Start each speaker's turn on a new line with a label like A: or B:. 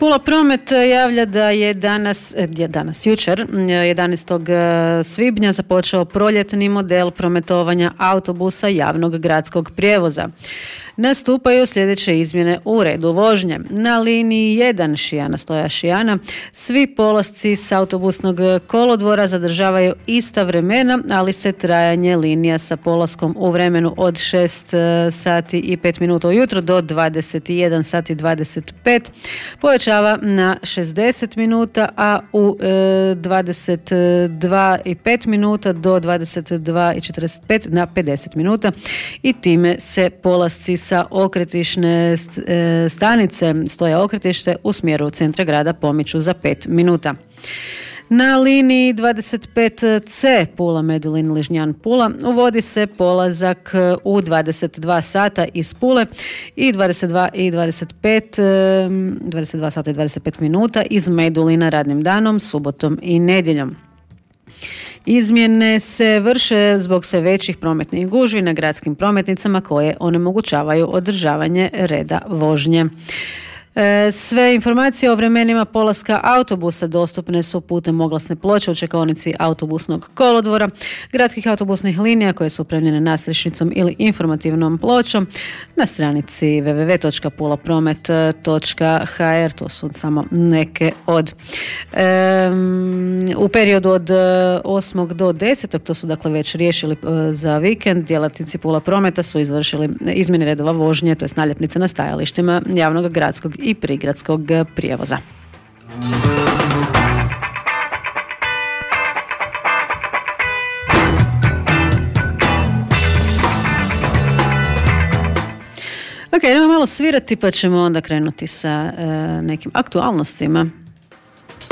A: Pula Promet javlja da je jučer, 11. svibnja, započeo proljetni model prometovanja autobusa javnog gradskog prijevoza. Nastupaju sljedeće izmjene u redu vožnje. Na liniji 1 Šijana Stoja Šijana svi polasci s autobusnog kolodvora zadržavaju ista vremena, ali se trajanje linija sa polaskom u vremenu od 6 sati i 5 minuta ujutro do 21 sati 25 povećava na 60 minuta, a u 22 i 5 minuta do 22 i 45 na 50 minuta i time se polasci sa okretišne stanice Stoja Okretište u smjeru centra grada pomiču za 5 minuta. Na liniji 25C Pula Medulin Ližnjan Pula uvodi se polazak u 22 sata iz Pule i 22 sata i 25 minuta iz Medulina radnim danom, subotom i nedjeljom. Izmjene se vrše zbog sve većih prometnih gužvi na gradskim prometnicama koje onemogućavaju održavanje reda vožnje. Sve informacije o vremenima polaska autobusa dostupne su putem oglasne ploče u čekaonici autobusnog kolodvora, gradskih autobusnih linija koje su opremljene nastrešnicom ili informativnom pločom na stranici www.pulapromet.hr. To su samo neke od. U periodu od 8. do 10. to su dakle već riješili za vikend, djelatnici Pula Prometa su izvršili izmjene redova vožnje, to je naljepnice na stajalištima javnog gradskog i prigradskog prijevoza. Ok, idemo malo svirati pa ćemo onda krenuti sa nekim aktualnostima.